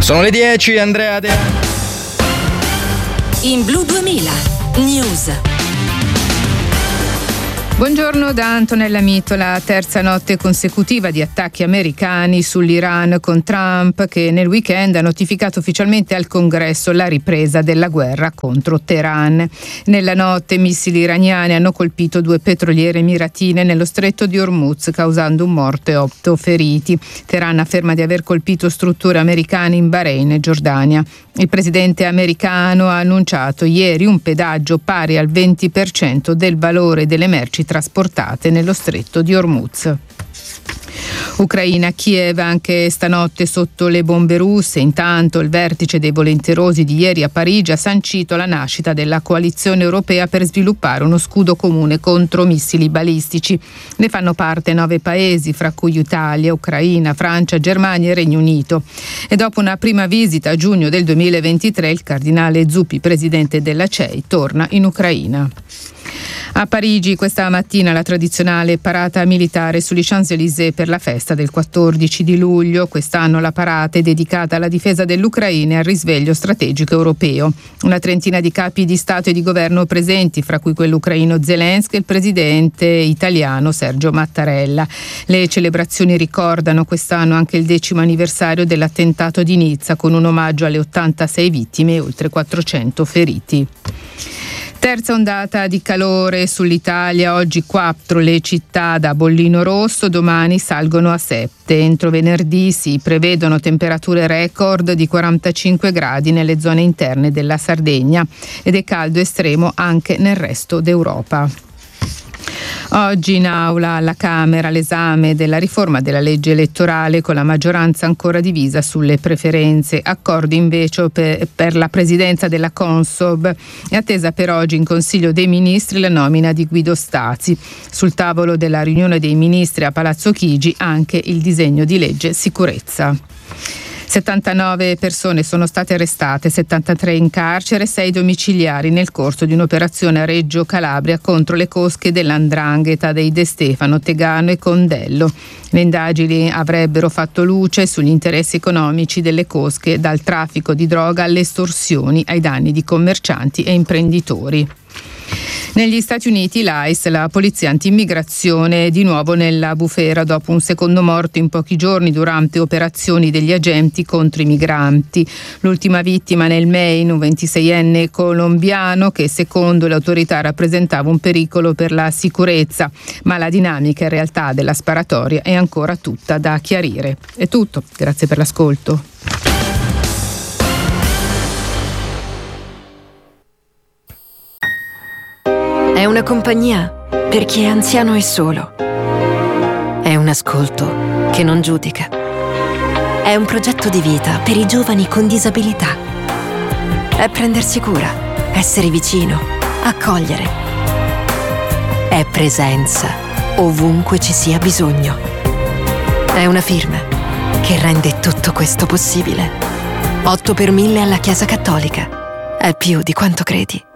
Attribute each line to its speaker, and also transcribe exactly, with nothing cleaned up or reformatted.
Speaker 1: Sono le dieci, Andrea De...
Speaker 2: In Blu duemila News.
Speaker 3: Buongiorno da Antonella Mitola. Terza notte consecutiva di attacchi americani sull'Iran, con Trump che nel weekend ha notificato ufficialmente al Congresso la ripresa della guerra contro Teheran. Nella notte missili iraniani hanno colpito due petroliere emiratine nello stretto di Hormuz, causando un morto e otto feriti. Teheran afferma di aver colpito strutture americane in Bahrain e Giordania. Il presidente americano ha annunciato ieri un pedaggio pari al venti per cento del valore delle merci trasportate nello stretto di Hormuz. Ucraina, Kiev anche stanotte sotto le bombe russe. Intanto il vertice dei volenterosi di ieri a Parigi ha sancito la nascita della coalizione europea per sviluppare uno scudo comune contro missili balistici. Ne fanno parte nove paesi, fra cui Italia, Ucraina, Francia, Germania e Regno Unito. E dopo una prima visita a giugno del duemilaventitré, il cardinale Zuppi, presidente della C E I, torna in Ucraina. A Parigi questa mattina la tradizionale parata militare sugli Champs-Élysées per la festa del quattordici di luglio. Quest'anno la parata è dedicata alla difesa dell'Ucraina e al risveglio strategico europeo. Una trentina di capi di Stato e di governo presenti, fra cui quello ucraino Zelensky e il presidente italiano Sergio Mattarella. Le celebrazioni ricordano quest'anno anche il decimo anniversario dell'attentato di Nizza, con un omaggio alle ottantasei vittime e oltre quattrocento feriti. Terza ondata di calore sull'Italia, oggi quattro le città da bollino rosso, domani salgono a sette. Entro venerdì si prevedono temperature record di quarantacinque gradi nelle zone interne della Sardegna ed è caldo estremo anche nel resto d'Europa. Oggi in aula alla Camera l'esame della riforma della legge elettorale, con la maggioranza ancora divisa sulle preferenze. Accordi invece per, per la presidenza della Consob. È attesa per oggi in Consiglio dei Ministri la nomina di Guido Stazi. Sul tavolo della riunione dei ministri a Palazzo Chigi anche il disegno di legge sicurezza. settantanove persone sono state arrestate, settantatré in carcere, sei domiciliari nel corso di un'operazione a Reggio Calabria contro le cosche dell'Andrangheta dei De Stefano, Tegano e Condello. Le indagini avrebbero fatto luce sugli interessi economici delle cosche, dal traffico di droga alle estorsioni ai danni di commercianti e imprenditori. Negli Stati Uniti l'I C E, la polizia anti-immigrazione, è di nuovo nella bufera dopo un secondo morto in pochi giorni durante operazioni degli agenti contro i migranti. L'ultima vittima nel Maine, un ventiseienne colombiano che secondo le autorità rappresentava un pericolo per la sicurezza, ma la dinamica in realtà della sparatoria è ancora tutta da chiarire. È tutto, grazie per l'ascolto.
Speaker 4: È una compagnia per chi è anziano e solo. È un ascolto che non giudica. È un progetto di vita per i giovani con disabilità. È prendersi cura, essere vicino, accogliere. È presenza ovunque ci sia bisogno. È una firma che rende tutto questo possibile. otto per mille alla Chiesa Cattolica. È più di quanto credi.